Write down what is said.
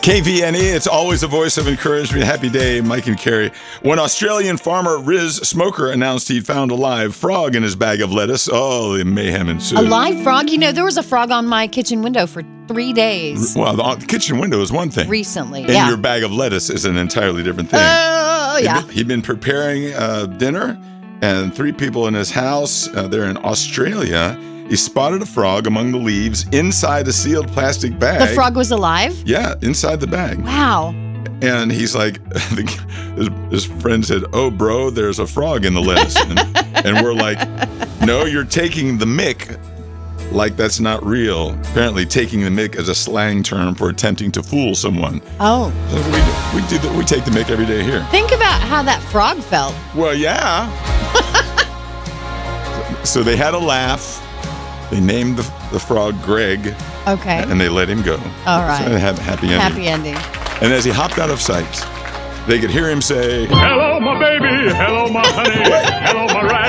KVNE, it's always a voice of encouragement. Happy day, Mike and Carrie. When Australian farmer Riz Smoker announced he'd found a live frog in his bag of lettuce, the mayhem ensued. A live frog? You know, there was a frog on my kitchen window for 3 days. Well, the kitchen window is one thing. Recently, and your bag of lettuce is an entirely different thing. Oh, yeah. He'd been preparing dinner, and 3 people in his house, they're in Australia. He spotted a frog among the leaves inside a sealed plastic bag. The frog was alive? Yeah, inside the bag. Wow. And he's like, his friend said, "Oh, bro, there's a frog in the lettuce." And we're like, "No, you're taking the mick like that's not real." Apparently, taking the mick is a slang term for attempting to fool someone. Oh. So we take the mick every day here. Think about how that frog felt. Well, yeah. So they had a laugh. They named the frog Greg. Okay. And they let him go. All right. So they had a happy ending. Happy ending. And as he hopped out of sight, they could hear him say, "Hello, my baby. Hello, my honey. Hello, my rat.